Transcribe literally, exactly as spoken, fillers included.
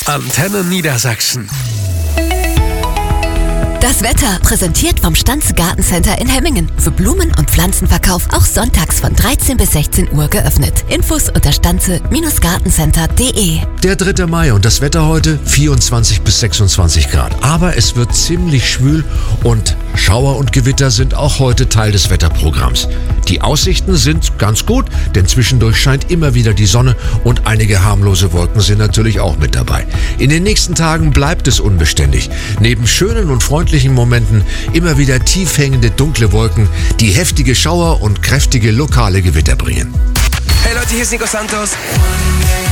Antenne Niedersachsen. Das Wetter präsentiert vom Stanze Gartencenter in Hemmingen. Für Blumen- und Pflanzenverkauf auch sonntags von dreizehn bis sechzehn Uhr geöffnet. Infos unter stanze Gartencenter punkt de. Der dritte Mai und das Wetter heute vierundzwanzig bis sechsundzwanzig Grad. Aber es wird ziemlich schwül und Schauer und Gewitter sind auch heute Teil des Wetterprogramms. Die Aussichten sind ganz gut, denn zwischendurch scheint immer wieder die Sonne und einige harmlose Wolken sind natürlich auch mit dabei. In den nächsten Tagen bleibt es unbeständig. Neben schönen und freundlichen Momenten immer wieder tief hängende dunkle Wolken, die heftige Schauer und kräftige lokale Gewitter bringen. Hey Leute, hier ist Nico Santos.